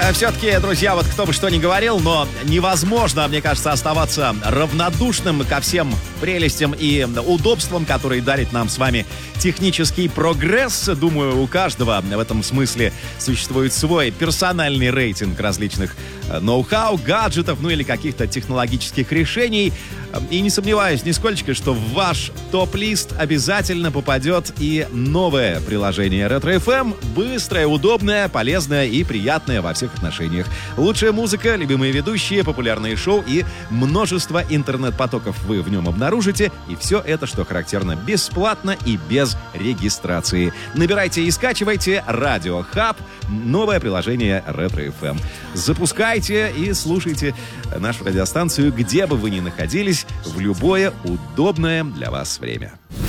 Все-таки, друзья, вот кто бы что ни говорил, но невозможно, мне кажется, оставаться равнодушным ко всем прелестям и удобствам, которые дарит нам с вами технический прогресс. Думаю, у каждого в этом смысле существует свой персональный рейтинг различных ноу-хау, гаджетов, ну или каких-то технологических решений. И не сомневаюсь нисколько, что в ваш топ-лист обязательно попадет и новое приложение Ретро FM. Быстрое, удобное, полезное и приятное во всех отношениях. Лучшая музыка, любимые ведущие, популярные шоу и множество интернет-потоков вы в нем обнаружите. И все это, что характерно, бесплатно и без регистрации. Набирайте и скачивайте Радио Хаб, новое приложение Ретро FM. Запускайте и слушайте нашу радиостанцию, где бы вы ни находились, в любое удобное для вас время.